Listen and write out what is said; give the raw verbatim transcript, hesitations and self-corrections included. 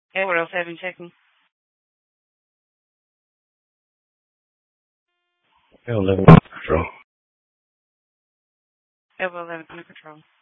Edward oh seven, check me. L eleven control. Edward eleven, under control.